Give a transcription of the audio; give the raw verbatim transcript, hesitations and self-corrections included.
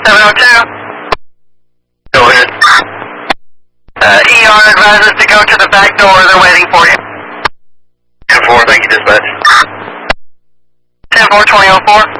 seven oh two. Go ahead. Uh, E R advises to go to the back door. They're waiting for you. ten four, thank you, dispatch. ten four, twenty oh four.